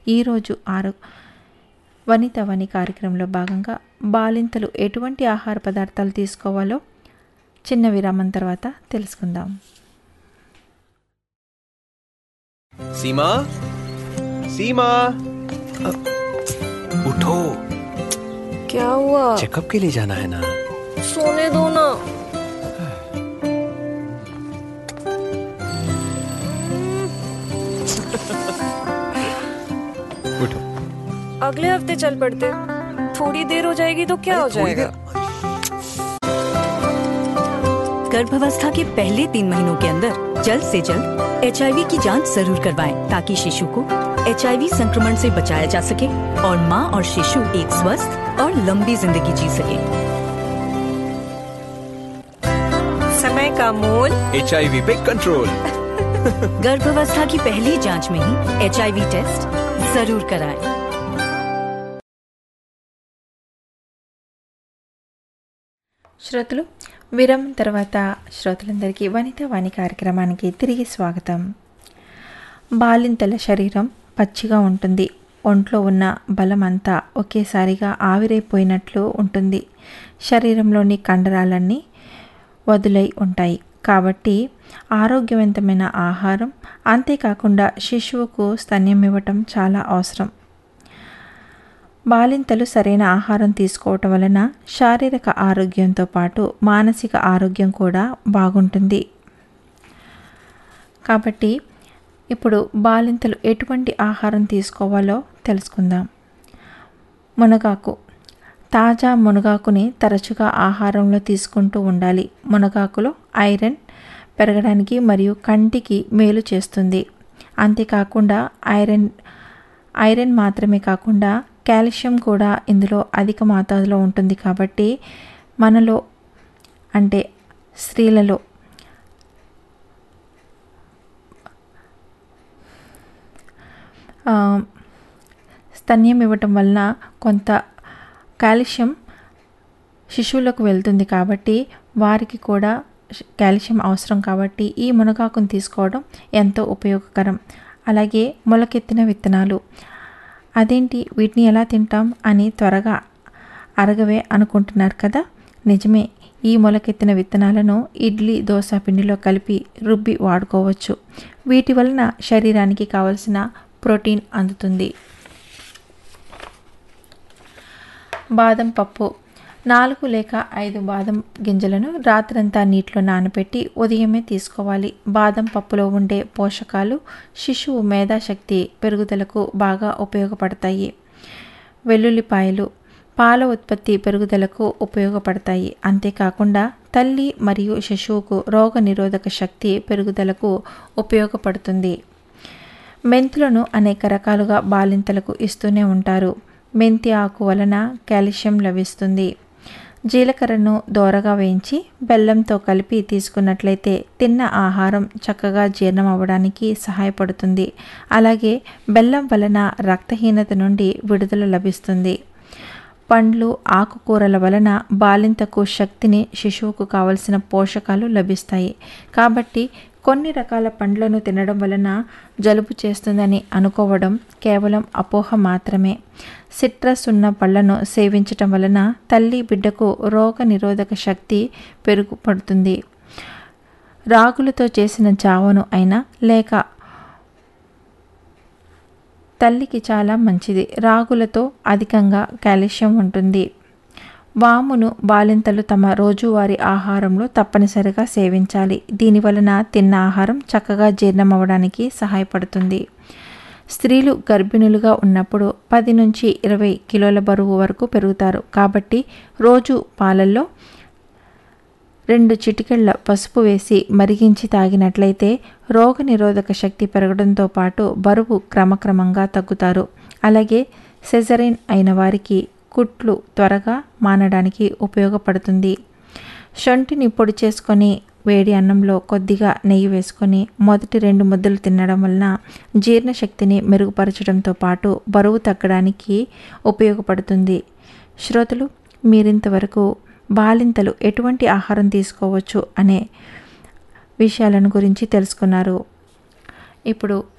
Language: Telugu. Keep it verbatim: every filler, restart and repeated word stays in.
ఈరోజు ఆరో వనిత వని కార్యక్రమంలో భాగంగా బాలింతలు ఎటువంటి ఆహార పదార్థాలు తీసుకోవాలో చిన్న విరామం తర్వాత తెలుసుకుందాం. सीमा सीमा उठो. क्या हुआ? चेकअप के लिए जाना है ना. सोने दो ना. उठो. अगले हफ्ते चल पड़ते. थोड़ी देर हो जाएगी तो क्या हो जाएगा? गर्भावस्था के पहले तीन महीनों के अंदर जल्द से जल्द एच आई वी की जांच जरूर करवाएं ताकि शिशु को एच आई वी संक्रमण से बचाया जा सके और माँ और शिशु एक स्वस्थ और लंबी जिंदगी जी सके. समय का मोल एच आई वी पे कंट्रोल. गर्भावस्था की पहली जांच में ही एच आई वी टेस्ट जरूर कराएं. శ్రోతలు విరామం తర్వాత శ్రోతలందరికీ వనిత వాణి కార్యక్రమానికి తిరిగి స్వాగతం. బాలింతల శరీరం పచ్చిగా ఉంటుంది. ఒంట్లో ఉన్న బలం అంతా ఒకేసారిగా ఆవిరైపోయినట్లు ఉంటుంది. శరీరంలోని కండరాలన్నీ వదులై ఉంటాయి. కాబట్టి ఆరోగ్యవంతమైన ఆహారం, అంతేకాకుండా శిశువుకు స్తన్యం ఇవ్వటం చాలా అవసరం. బాలింతలు సరైన ఆహారం తీసుకోవటం వలన శారీరక ఆరోగ్యంతో పాటు మానసిక ఆరోగ్యం కూడా బాగుంటుంది. కాబట్టి ఇప్పుడు బాలింతలు ఎటువంటి ఆహారం తీసుకోవాలో తెలుసుకుందాం. మునగాకు. తాజా మునగాకుని తరచుగా ఆహారంలో తీసుకుంటూ ఉండాలి. మునగాకులో ఐరన్ పెరగడానికి మరియు కంటికి మేలు చేస్తుంది. అంతేకాకుండా ఐరన్ ఐరన్ మాత్రమే కాకుండా కాల్షియం కూడా ఇందులో అధిక మోతాదులో ఉంటుంది. కాబట్టి మనలో అంటే స్త్రీలలో స్తన్యం ఇవ్వటం వలన కొంత కాల్షియం శిశువులకు వెళ్తుంది. కాబట్టి వారికి కూడా కాల్షియం అవసరం. కాబట్టి ఈ మునగాకును తీసుకోవడం ఎంతో ఉపయోగకరం. అలాగే మొలకెత్తిన విత్తనాలు. అదేంటి వీటిని ఎలా తింటాం అని త్వరగా అరగవే అనుకుంటున్నారు కదా. నిజమే. ఈ మొలకెత్తిన విత్తనాలను ఇడ్లీ, దోశ పిండిలో కలిపి రుబ్బి వాడుకోవచ్చు. వీటి వలన శరీరానికి కావలసిన ప్రోటీన్ అందుతుంది. బాదం పప్పు. నాలుగు లేక ఐదు బాదం గింజలను రాత్రంతా నీటిలో నానబెట్టి ఉదయమే తీసుకోవాలి. బాదం పప్పులో ఉండే పోషకాలు శిశువు మేధాశక్తి పెరుగుదలకు బాగా ఉపయోగపడతాయి. వెల్లుల్లిపాయలు పాల ఉత్పత్తి పెరుగుదలకు ఉపయోగపడతాయి. అంతేకాకుండా తల్లి మరియు శిశువుకు రోగ నిరోధక శక్తి పెరుగుదలకు ఉపయోగపడుతుంది. మెంతులను అనేక రకాలుగా బాలింతలకు ఇస్తూనే ఉంటారు. మెంతి ఆకు వలన కాల్షియం లభిస్తుంది. జీలకర్రను దోరగా వేయించి బెల్లంతో కలిపి తీసుకున్నట్లయితే తిన్న ఆహారం చక్కగా జీర్ణం అవ్వడానికి సహాయపడుతుంది. అలాగే బెల్లం వలన రక్తహీనత నుండి విడుదల లభిస్తుంది. పండ్లు, ఆకుకూరల వలన బాలింతకు శక్తిని, శిశువుకు కావలసిన పోషకాలు లభిస్తాయి. కాబట్టి కొన్ని రకాల పండ్లను తినడం వలన జలుబు చేస్తుందని అనుకోవడం కేవలం అపోహ మాత్రమే. సిట్రస్ ఉన్న పళ్లను సేవించటం వలన తల్లి బిడ్డకు రోగ నిరోధక శక్తి పెరుగుపడుతుంది. రాగులతో చేసిన జావను అయినా లేక తల్లికి చాలా మంచిది. రాగులతో అధికంగా కాల్షియం ఉంటుంది. వామును బాలింతలు తమ రోజువారీ ఆహారంలో తప్పనిసరిగా సేవించాలి. దీనివలన తిన్న ఆహారం చక్కగా జీర్ణం అవ్వడానికి సహాయపడుతుంది. స్త్రీలు గర్భిణులుగా ఉన్నప్పుడు పది నుంచి ఇరవై కిలోల బరువు వరకు పెరుగుతారు. కాబట్టి రోజు పాలల్లో రెండు చిటికెళ్ల పసుపు వేసి మరిగించి తాగినట్లయితే రోగ నిరోధక శక్తి పెరగడంతో పాటు బరువు క్రమక్రమంగా తగ్గుతారు. అలాగే సెజరైన్ అయిన వారికి కుట్లు త్వరగా మానడానికి ఉపయోగపడుతుంది. శొంఠిని పొడి చేసుకొని వేడి అన్నంలో కొద్దిగా నెయ్యి వేసుకొని మొదటి రెండు ముద్దలు తినడం వలన జీర్ణశక్తిని మెరుగుపరచడంతో పాటు బరువు తగ్గడానికి ఉపయోగపడుతుంది. శ్రోతలు, మీరింతవరకు బాలింతలు ఎటువంటి ఆహారం తీసుకోవచ్చు అనే విషయాలను గురించి తెలుసుకున్నారు. ఇప్పుడు